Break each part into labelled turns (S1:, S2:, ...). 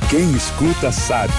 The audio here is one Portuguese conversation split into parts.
S1: Quem escuta sabe.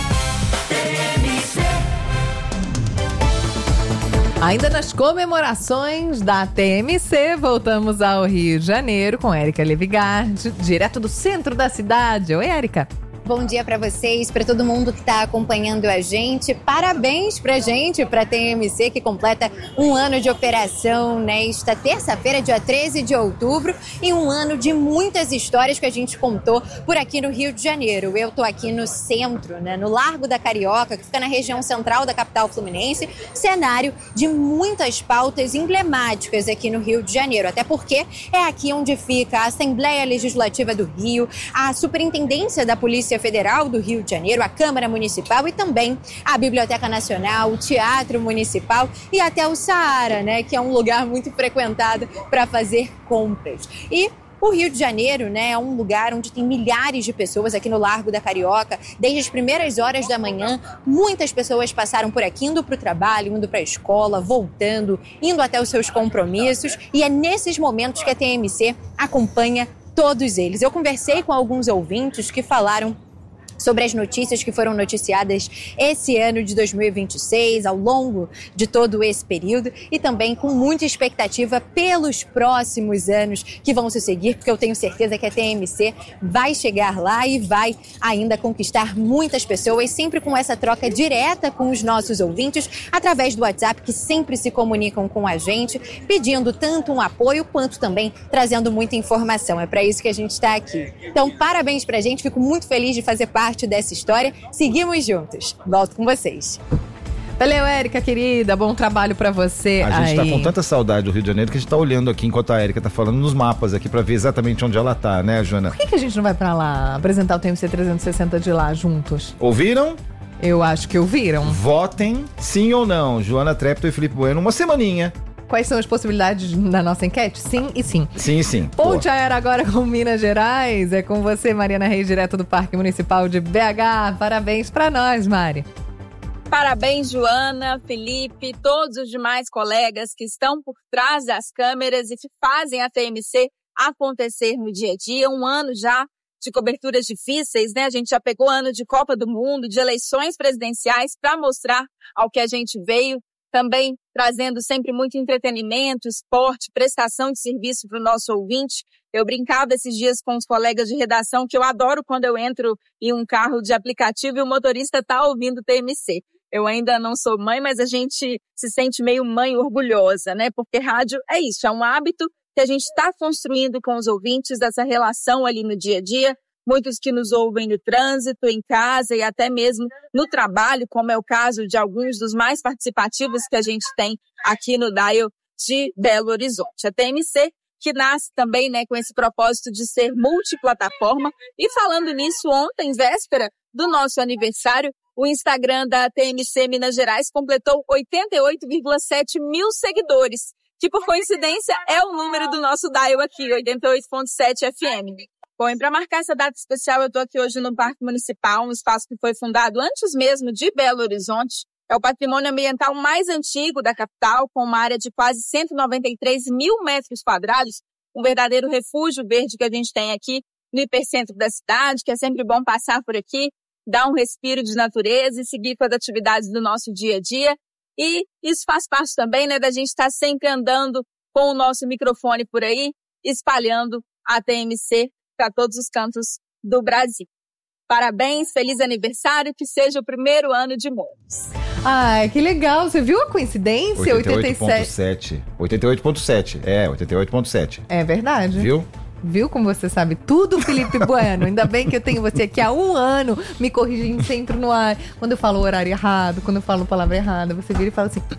S2: Ainda nas comemorações da TMC, voltamos ao Rio de Janeiro com Érica Levigard, direto do centro da cidade. Oi, Érica.
S3: Bom dia para vocês, para todo mundo que está acompanhando a gente. Parabéns pra gente, pra TMC, que completa um ano de operação nesta terça-feira, dia 13 de outubro, e um ano de muitas histórias que a gente contou por aqui no Rio de Janeiro. Eu tô aqui no centro, no Largo da Carioca, que fica na região central da capital fluminense, cenário de muitas pautas emblemáticas aqui no Rio de Janeiro, até porque é aqui onde fica a Assembleia Legislativa do Rio, a Superintendência da Polícia Federal do Rio de Janeiro, a Câmara Municipal e também a Biblioteca Nacional, o Teatro Municipal e até o Saara, que é um lugar muito frequentado para fazer compras. E o Rio de Janeiro, é um lugar onde tem milhares de pessoas aqui no Largo da Carioca. Desde as primeiras horas da manhã, muitas pessoas passaram por aqui, indo para o trabalho, indo para a escola, voltando, indo até os seus compromissos. E é nesses momentos que a TMC acompanha todos eles. Eu conversei com alguns ouvintes que falaram sobre as notícias que foram noticiadas esse ano de 2026, ao longo de todo esse período, e também com muita expectativa pelos próximos anos que vão se seguir, porque eu tenho certeza que a TMC vai chegar lá e vai ainda conquistar muitas pessoas, sempre com essa troca direta com os nossos ouvintes, através do WhatsApp, que sempre se comunicam com a gente, pedindo tanto um apoio, quanto também trazendo muita informação. É para isso que a gente está aqui. Então, parabéns pra gente, fico muito feliz de fazer parte dessa história. Seguimos juntos. Volto com vocês.
S2: Valeu, Érica, querida. Bom trabalho pra você.
S4: A gente tá com tanta saudade do Rio de Janeiro que a gente tá olhando aqui enquanto a Érica tá falando nos mapas aqui pra ver exatamente onde ela tá, né, Joana?
S2: Por que a gente não vai pra lá apresentar o TMC 360 de lá juntos?
S4: Ouviram?
S2: Eu acho que ouviram.
S4: Votem sim ou não. Joana Trepto e Felipe Bueno, uma semaninha.
S2: Quais são as possibilidades da nossa enquete? Sim e sim.
S4: Sim e sim.
S2: Ponte aérea agora com Minas Gerais. É com você, Mariana Reis, direto do Parque Municipal de BH. Parabéns pra nós, Mari.
S5: Parabéns, Joana, Felipe, todos os demais colegas que estão por trás das câmeras e que fazem a TMC acontecer no dia a dia. Um ano já de coberturas difíceis, A gente já pegou ano de Copa do Mundo, de eleições presidenciais, para mostrar ao que a gente veio. Também trazendo sempre muito entretenimento, esporte, prestação de serviço para o nosso ouvinte. Eu brincava esses dias com os colegas de redação que eu adoro quando eu entro em um carro de aplicativo e o motorista está ouvindo TMC. Eu ainda não sou mãe, mas a gente se sente meio mãe orgulhosa, Porque rádio é isso, é um hábito que a gente está construindo com os ouvintes, dessa relação ali no dia a dia. Muitos que nos ouvem no trânsito, em casa e até mesmo no trabalho, como é o caso de alguns dos mais participativos que a gente tem aqui no Dial de Belo Horizonte. A TMC, que nasce também com esse propósito de ser multiplataforma. E falando nisso, ontem, véspera do nosso aniversário, o Instagram da TMC Minas Gerais completou 88,7 mil seguidores, que por coincidência é o número do nosso Dial aqui, 88,7 FM. Bom, e para marcar essa data especial, eu estou aqui hoje no Parque Municipal, um espaço que foi fundado antes mesmo de Belo Horizonte. É o patrimônio ambiental mais antigo da capital, com uma área de quase 193 mil metros quadrados, um verdadeiro refúgio verde que a gente tem aqui no hipercentro da cidade, que é sempre bom passar por aqui, dar um respiro de natureza e seguir com as atividades do nosso dia a dia. E isso faz parte também, da gente estar sempre andando com o nosso microfone por aí, espalhando a TMC para todos os cantos do Brasil. Parabéns, feliz aniversário, que seja o primeiro ano de muitos.
S2: Ai, que legal. Você viu a coincidência?
S4: 88,7. 88,7. 88,7.
S2: É verdade.
S4: Viu
S2: como você sabe tudo, Felipe Bueno? Ainda bem que eu tenho você aqui há um ano me corrigindo sempre no ar. Quando eu falo o horário errado, quando eu falo a palavra errada, você vira e fala assim...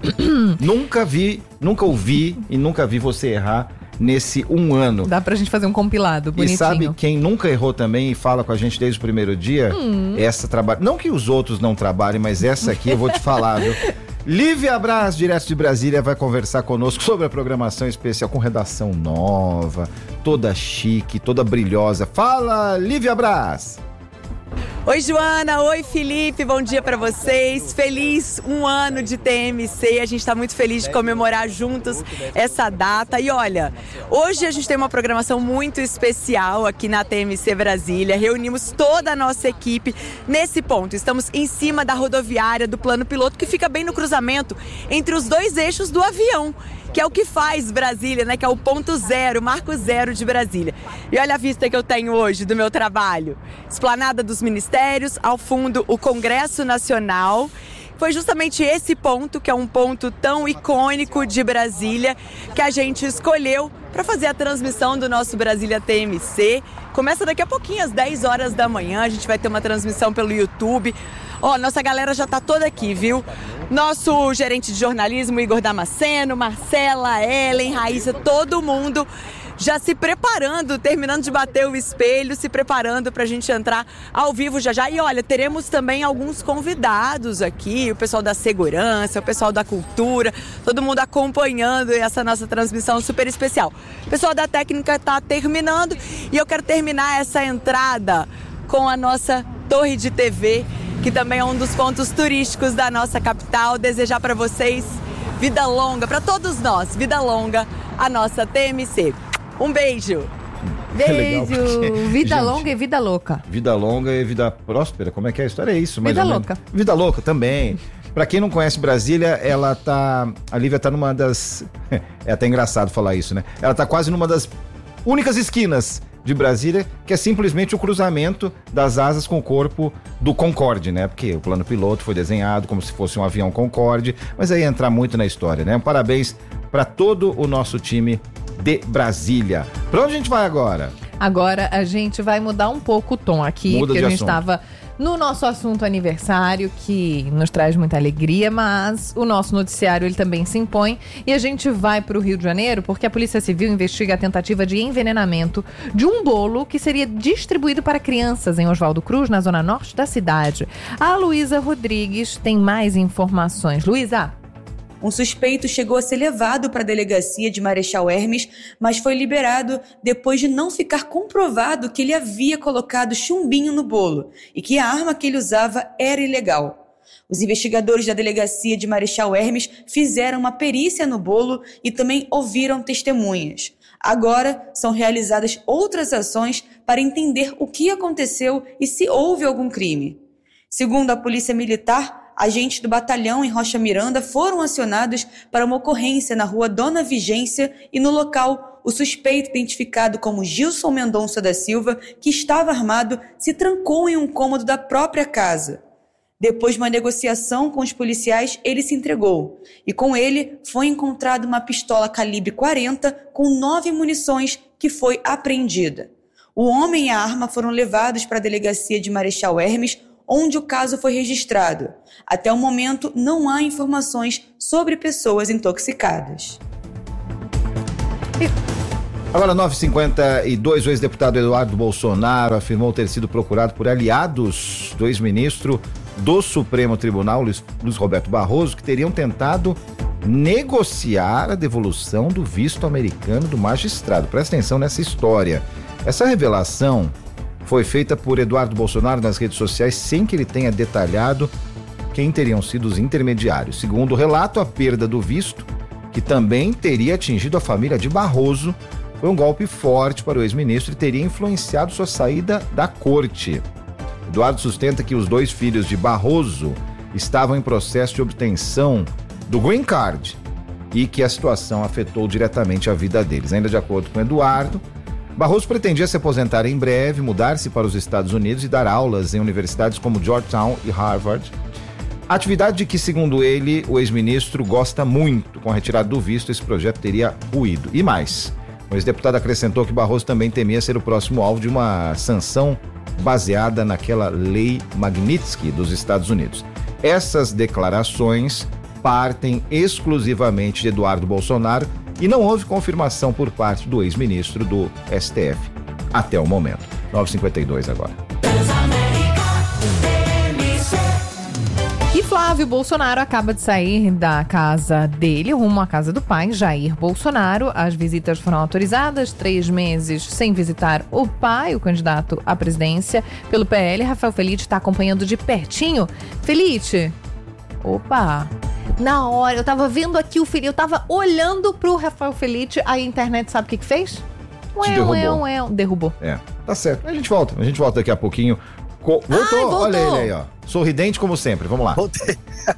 S4: Nunca ouvi e nunca vi você errar nesse um ano.
S2: Dá pra gente fazer um compilado bonitinho.
S4: E sabe quem nunca errou também e fala com a gente desde o primeiro dia? Essa trabalha... Não que os outros não trabalhem, mas essa aqui eu vou te falar, viu? Lívia Braz, direto de Brasília, vai conversar conosco sobre a programação especial com redação nova, toda chique, toda brilhosa. Fala, Lívia Braz!
S1: Oi, Joana. Oi, Felipe. Bom dia pra vocês. Feliz 1 ano de TMC. A gente tá muito feliz de comemorar juntos essa data. E olha, hoje a gente tem uma programação muito especial aqui na TMC Brasília. Reunimos toda a nossa equipe nesse ponto. Estamos em cima da rodoviária do plano piloto, que fica bem no cruzamento entre os 2 eixos do avião, que é o que faz Brasília, né? Que é o ponto zero, marco zero de Brasília. E olha a vista que eu tenho hoje do meu trabalho. Esplanada dos Ministérios, ao fundo o Congresso Nacional. Foi justamente esse ponto, que é um ponto tão icônico de Brasília, que a gente escolheu para fazer a transmissão do nosso Brasília TMC. Começa daqui a pouquinho, às 10 horas da manhã. A gente vai ter uma transmissão pelo YouTube. Ó, nossa galera já tá toda aqui, viu? Nosso gerente de jornalismo, Igor Damasceno, Marcela, Ellen, Raíssa, todo mundo já se preparando, terminando de bater o espelho, se preparando pra gente entrar ao vivo já já. E olha, teremos também alguns convidados aqui, o pessoal da segurança, o pessoal da cultura, todo mundo acompanhando essa nossa transmissão super especial. O pessoal da técnica tá terminando e eu quero terminar essa entrada com a nossa torre de TV, que também é um dos pontos turísticos da nossa capital. Desejar para vocês vida longa, para todos nós, vida longa, a nossa TMC. Um beijo.
S2: Beijo. Vida longa e vida louca.
S4: Vida longa e vida próspera, como é que é a história? É isso, mais
S2: vida
S4: ou
S2: louca.
S4: Menos. Vida louca também. Pra quem não conhece Brasília, a Lívia tá numa das... É até engraçado falar isso, né? Ela tá quase numa das únicas esquinas de Brasília, que é simplesmente o cruzamento das asas com o corpo do Concorde, né? Porque o plano piloto foi desenhado como se fosse um avião Concorde, mas aí entrar muito na história, né? Parabéns para todo o nosso time de Brasília. Pra onde a gente vai agora?
S2: Agora a gente vai mudar um pouco o tom aqui,
S4: Muda
S2: porque
S4: de
S2: a gente
S4: assunto.
S2: estava no nosso assunto aniversário, que nos traz muita alegria, mas o nosso noticiário ele também se impõe e a gente vai para o Rio de Janeiro porque a Polícia Civil investiga a tentativa de envenenamento de um bolo que seria distribuído para crianças em Oswaldo Cruz, na zona norte da cidade. A Luísa Rodrigues tem mais informações. Luísa!
S6: Um suspeito chegou a ser levado para a delegacia de Marechal Hermes, mas foi liberado depois de não ficar comprovado que ele havia colocado chumbinho no bolo e que a arma que ele usava era ilegal. Os investigadores da delegacia de Marechal Hermes fizeram uma perícia no bolo e também ouviram testemunhas. Agora são realizadas outras ações para entender o que aconteceu e se houve algum crime. Segundo a Polícia Militar, agentes do batalhão em Rocha Miranda foram acionados para uma ocorrência na rua Dona Vigência e no local, o suspeito, identificado como Gilson Mendonça da Silva, que estava armado, se trancou em um cômodo da própria casa. Depois de uma negociação com os policiais, ele se entregou e com ele foi encontrada uma pistola calibre 40 com 9 munições que foi apreendida. O homem e a arma foram levados para a delegacia de Marechal Hermes, onde o caso foi registrado. Até o momento, não há informações sobre pessoas intoxicadas.
S4: Agora, 9h52, o ex-deputado Eduardo Bolsonaro afirmou ter sido procurado por aliados do ex-ministro do Supremo Tribunal, Luiz Roberto Barroso, que teriam tentado negociar a devolução do visto americano do magistrado. Presta atenção nessa história. Essa revelação foi feita por Eduardo Bolsonaro nas redes sociais sem que ele tenha detalhado quem teriam sido os intermediários. Segundo o relato, a perda do visto, que também teria atingido a família de Barroso, foi um golpe forte para o ex-ministro e teria influenciado sua saída da corte. Eduardo sustenta que os 2 filhos de Barroso estavam em processo de obtenção do Green Card e que a situação afetou diretamente a vida deles. Ainda de acordo com Eduardo, Barroso pretendia se aposentar em breve, mudar-se para os Estados Unidos e dar aulas em universidades como Georgetown e Harvard. Atividade de que, segundo ele, o ex-ministro gosta muito. Com a retirada do visto, esse projeto teria ruído. E mais, o ex-deputado acrescentou que Barroso também temia ser o próximo alvo de uma sanção baseada naquela lei Magnitsky dos Estados Unidos. Essas declarações partem exclusivamente de Eduardo Bolsonaro e não houve confirmação por parte do ex-ministro do STF até o momento. 9h52 agora.
S2: E Flávio Flávio Bolsonaro acaba de sair da casa dele, rumo à casa do pai, Jair Bolsonaro. As visitas foram autorizadas, 3 meses sem visitar o pai, o candidato à presidência pelo PL. Rafael Felitti está acompanhando de pertinho. Felitti, opa, na hora, eu tava vendo aqui o Felitti, eu tava olhando pro Rafael Felitti, a internet sabe o que fez? Derrubou.
S4: Tá certo. A gente volta daqui a pouquinho. Voltou. Olha ele aí, ó. Sorridente como sempre, vamos lá.
S7: Voltei.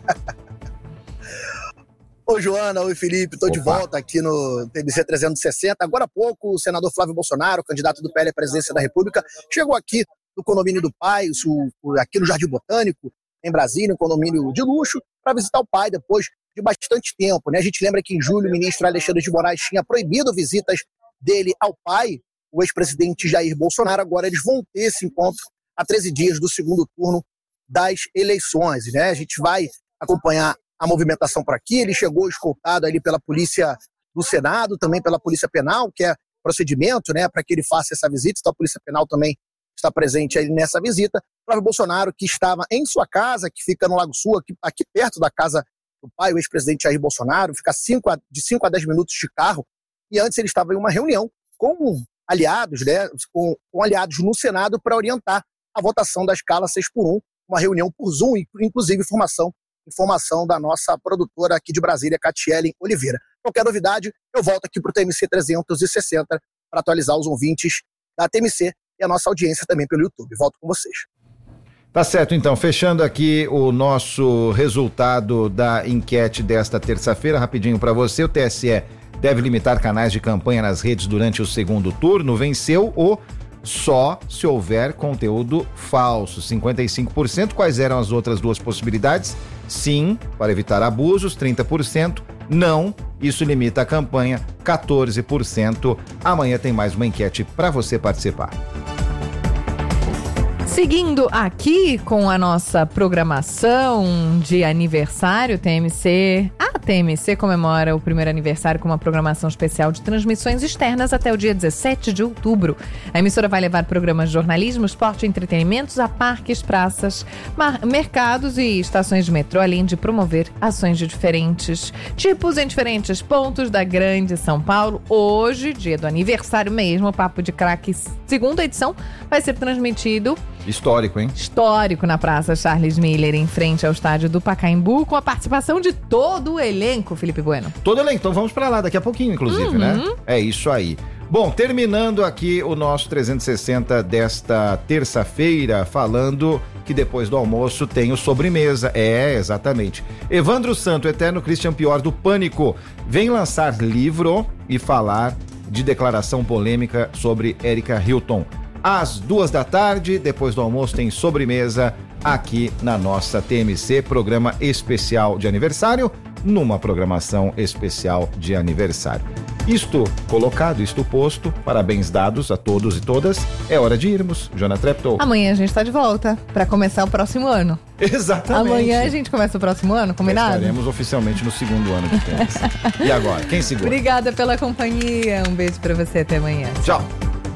S7: Oi, Joana, oi, Felipe, tô de volta aqui no TMC 360. Agora há pouco, o senador Flávio Bolsonaro, candidato do PL à presidência da República, chegou aqui no condomínio do pai, aqui no Jardim Botânico, em Brasília, um condomínio de luxo, para visitar o pai depois de bastante tempo, né? A gente lembra que em julho o ministro Alexandre de Moraes tinha proibido visitas dele ao pai, o ex-presidente Jair Bolsonaro. Agora eles vão ter esse encontro a 13 dias do segundo turno das eleições, né? A gente vai acompanhar a movimentação por aqui. Ele chegou escoltado ali pela Polícia do Senado, também pela Polícia Penal, que é procedimento, né, para que ele faça essa visita. Então a Polícia Penal também está presente aí nessa visita. Flávio Bolsonaro, que estava em sua casa, que fica no Lago Sul, aqui perto da casa do pai, o ex-presidente Jair Bolsonaro, fica de 5 a 10 minutos de carro, e antes ele estava em uma reunião com aliados, né, com aliados no Senado para orientar a votação da escala 6x1, uma reunião por Zoom, inclusive informação da nossa produtora aqui de Brasília, Catiele Oliveira. Qualquer novidade, eu volto aqui para o TMC 360 para atualizar os ouvintes da TMC e a nossa audiência também pelo YouTube. Volto com vocês.
S4: Tá certo, então, fechando aqui o nosso resultado da enquete desta terça-feira, rapidinho para você. O TSE deve limitar canais de campanha nas redes durante o segundo turno. Venceu o só se houver conteúdo falso, 55%. Quais eram as outras duas possibilidades? Sim, para evitar abusos, 30%. Não, isso limita a campanha, 14%. Amanhã tem mais uma enquete para você participar.
S2: Seguindo aqui com a nossa programação de aniversário, a TMC comemora o primeiro aniversário com uma programação especial de transmissões externas até o dia 17 de outubro. A emissora vai levar programas de jornalismo, esporte e entretenimentos a parques, praças, mercados e estações de metrô, além de promover ações de diferentes tipos em diferentes pontos da grande São Paulo. Hoje, dia do aniversário mesmo, o Papo de Craque, segunda edição, vai ser transmitido.
S4: Histórico, hein?
S2: Histórico na Praça Charles Miller, em frente ao estádio do Pacaembu, com a participação de todo o elenco, Felipe Bueno.
S4: Todo elenco, então vamos pra lá daqui a pouquinho, inclusive, né? É isso aí. Bom, terminando aqui o nosso 360 desta terça-feira, falando que depois do almoço tem o sobremesa. Exatamente. Evandro Santo, eterno Christian Pior do Pânico, vem lançar livro e falar de declaração polêmica sobre Erika Hilton. Às 14h, depois do almoço, tem sobremesa aqui na nossa TMC, programa especial de aniversário, numa programação especial de aniversário. Isto colocado, isto posto, parabéns dados a todos e todas. É hora de irmos, Joana Treptow.
S2: Amanhã a gente está de volta para começar o próximo ano.
S4: Exatamente.
S2: Amanhã a gente começa o próximo ano, combinado?
S4: Estaremos oficialmente no segundo ano de TMC. E agora, quem segura?
S2: Obrigada pela companhia, um beijo para você, até amanhã.
S4: Tchau.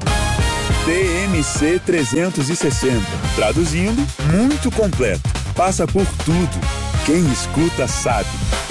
S8: TMC 360. Traduzindo, muito completo. Passa por tudo. Quem escuta sabe.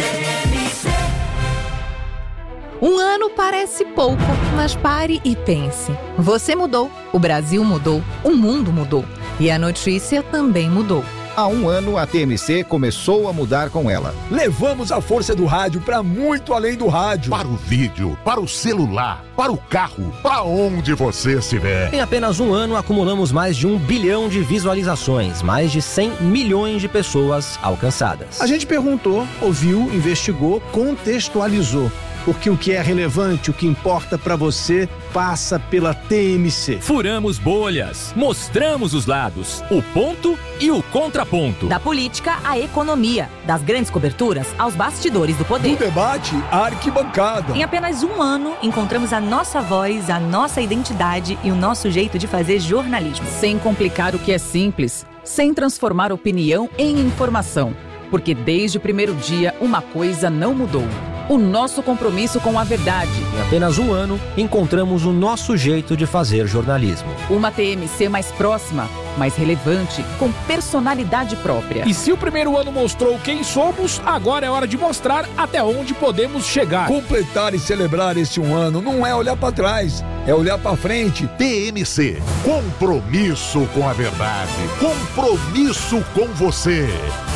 S2: Um ano parece pouco, mas pare e pense. Você mudou, o Brasil mudou, o mundo mudou. E a notícia também mudou.
S4: Há um ano, a TMC começou a mudar com ela.
S9: Levamos a força do rádio para muito além do rádio.
S10: Para o vídeo, para o celular, para o carro, para onde você estiver.
S11: Em apenas um ano, acumulamos mais de 1 bilhão de visualizações, mais de 100 milhões de pessoas alcançadas.
S9: A gente perguntou, ouviu, investigou, contextualizou. Porque o que é relevante, o que importa para você, passa pela TMC.
S12: Furamos bolhas, mostramos os lados, o ponto e o contraponto.
S13: Da política à economia, das grandes coberturas aos bastidores do poder.
S9: Do debate à arquibancada.
S13: Em apenas um ano, encontramos a nossa voz, a nossa identidade e o nosso jeito de fazer jornalismo.
S14: Sem complicar o que é simples, sem transformar opinião em informação. Porque desde o primeiro dia, uma coisa não mudou. o nosso compromisso com a verdade.
S11: Em apenas um ano, encontramos o nosso jeito de fazer jornalismo.
S14: Uma TMC mais próxima, mais relevante, com personalidade própria.
S15: E se o primeiro ano mostrou quem somos, agora é hora de mostrar até onde podemos chegar.
S16: Completar e celebrar esse um ano não é olhar para trás, é olhar para frente.
S10: TMC, compromisso com a verdade, compromisso com você.